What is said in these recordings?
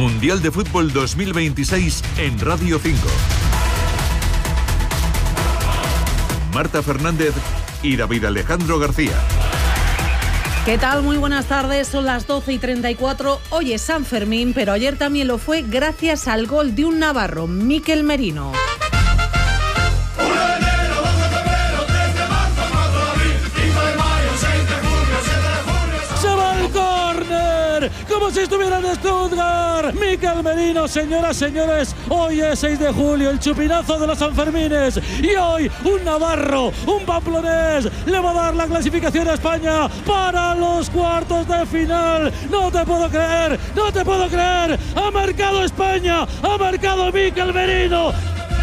Mundial de Fútbol 2026 en Radio 5. Marta Fernández y David Alejandro García. ¿Qué tal? Muy buenas tardes, son las 12:34. Hoy es San Fermín, pero ayer también lo fue gracias al gol de un navarro, Mikel Merino. Como si estuviera en Stuttgart. Mikel Merino, señoras, señores, hoy es 6 de julio, el chupinazo de los Sanfermines. Y hoy un navarro, un pamplonés, le va a dar la clasificación a España para los cuartos de final. No te puedo creer, no te puedo creer. Ha marcado España, ha marcado Mikel Merino.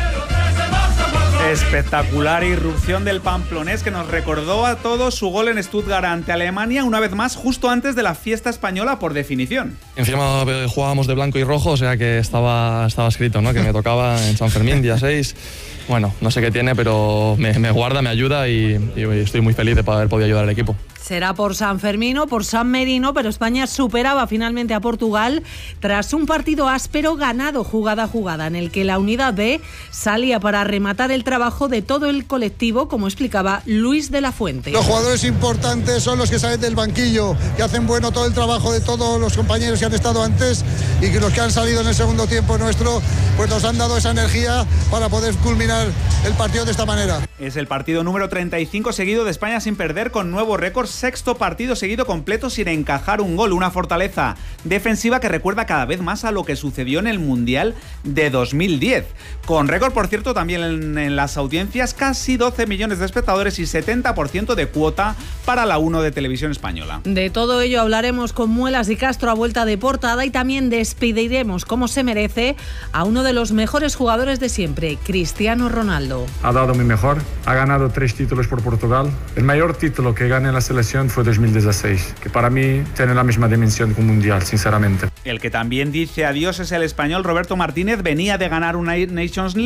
Espectacular irrupción del pamplonés que nos recordó a todos su gol en Stuttgart ante Alemania, una vez más justo antes de la fiesta española por definición. Encima jugábamos de blanco y rojo, o sea que estaba escrito, ¿no? Que me tocaba en San Fermín, día 6. Bueno, no sé qué tiene, pero me guarda, me ayuda y estoy muy feliz de haber podido ayudar al equipo. Será por San Fermín o por San Merino, pero España superaba finalmente a Portugal tras un partido áspero ganado jugada a jugada, en el que la unidad B salía para rematar el trabajo de todo el colectivo, como explicaba Luis de la Fuente. Los jugadores importantes son los que salen del banquillo, que hacen bueno todo el trabajo de todos los compañeros que han estado antes, y que los que han salido en el segundo tiempo nuestro, pues nos han dado esa energía para poder culminar el partido de esta manera. Es el partido número 35 seguido de España sin perder, con nuevo récord, sexto partido seguido completo sin encajar un gol, una fortaleza defensiva que recuerda cada vez más a lo que sucedió en el Mundial de 2010. Con récord, por cierto, también en las audiencias, casi 12 millones de espectadores y 70% de cuota para la 1 de Televisión Española. De todo ello hablaremos con Muelas y Castro a vuelta de portada, y también despediremos, como se merece, a uno de los mejores jugadores de siempre, Cristiano Ronaldo. Ha dado mi mejor, ha ganado 3 títulos por Portugal. El mayor título que gané en la selección fue 2016, que para mí tiene la misma dimensión que un mundial, sinceramente. El que también dice adiós es el español Roberto Martínez. Venía de ganar una Nations League